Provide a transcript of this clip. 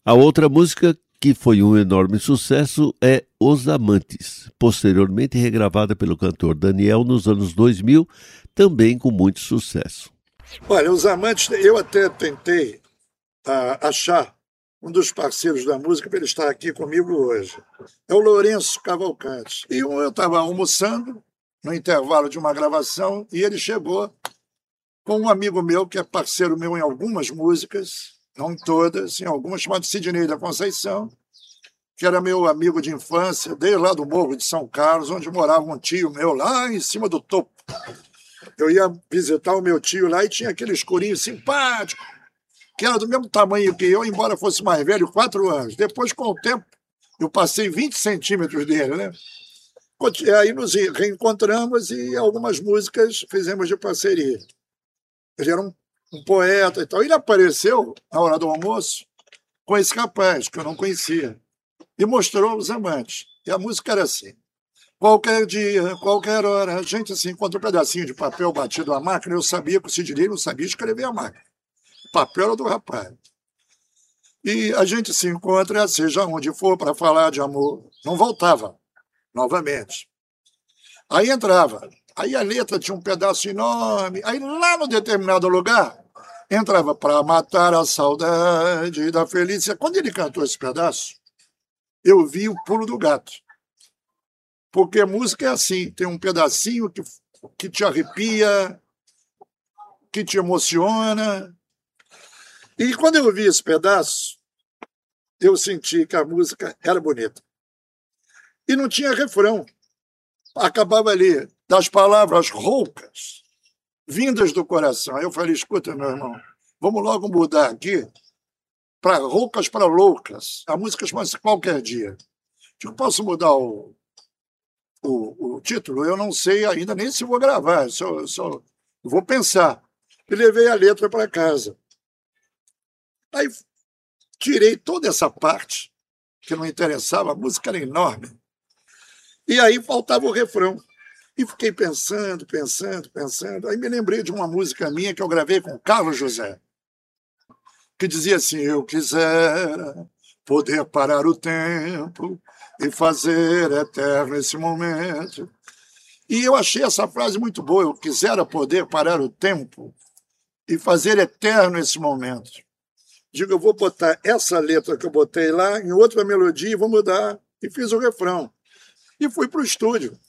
A outra música que foi um enorme sucesso é Os Amantes, posteriormente regravada pelo cantor Daniel nos anos 2000, também com muito sucesso. Olha, Os Amantes, eu até tentei achar um dos parceiros da música para ele estar aqui comigo hoje. É o Lourenço Cavalcante. E eu estava almoçando, no intervalo de uma gravação, e ele chegou com um amigo meu, que é parceiro meu em algumas músicas, não em todas, em algumas, chamado Sidney da Conceição, que era meu amigo de infância, desde lá do Morro de São Carlos, onde morava um tio meu, lá em cima do topo. Eu ia visitar o meu tio lá e tinha aquele escurinho simpático, que era do mesmo tamanho que eu, embora fosse mais velho, 4 anos. Depois, com o tempo, eu passei 20 centímetros dele, né? Aí nos reencontramos e algumas músicas fizemos de parceria. Ele era um poeta e tal. Ele apareceu, na hora do almoço, com esse rapaz, que eu não conhecia, e mostrou Os Amantes. E a música era assim: qualquer dia, qualquer hora, a gente se encontra um pedacinho de papel batido à máquina. Eu sabia que o Sidney não sabia escrever a máquina. O papel era do rapaz. E a gente se encontra, seja onde for, para falar de amor. Não voltava, novamente. Aí entrava. Aí a letra tinha um pedaço enorme. Aí lá no determinado lugar, entrava para matar a saudade da felicidade. Quando ele cantou esse pedaço, eu vi o pulo do gato. Porque a música é assim, tem um pedacinho que te arrepia, que te emociona. E quando eu vi esse pedaço, eu senti que a música era bonita. E não tinha refrão. Acabava ali, das palavras roucas, vindas do coração. Aí eu falei, escuta, meu irmão, vamos logo mudar aqui para roucas para loucas. A música chama-se Qualquer Dia. Eu posso mudar o título? Eu não sei ainda nem se vou gravar, só vou pensar. E levei a letra para casa. Aí tirei toda essa parte, que não interessava, a música era enorme. E aí faltava o refrão. E fiquei pensando. Aí me lembrei de uma música minha que eu gravei com Carlos José, que dizia assim: eu quisera poder parar o tempo e fazer eterno esse momento. E eu achei essa frase muito boa: eu quisera poder parar o tempo e fazer eterno esse momento. Digo, eu vou botar essa letra que eu botei lá em outra melodia e vou mudar. E fiz o refrão. E fui para o estúdio.